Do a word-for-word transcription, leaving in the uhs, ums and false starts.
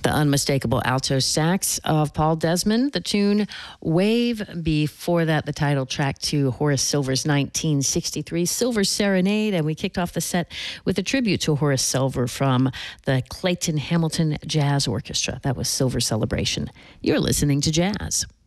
The unmistakable alto sax of Paul Desmond, the tune Wave. Before that, the title track to Horace Silver's nineteen sixty-three Silver Serenade. And we kicked off the set with a tribute to Horace Silver from the Clayton Hamilton Jazz Orchestra. That was Silver Celebration. You're listening to Jazz.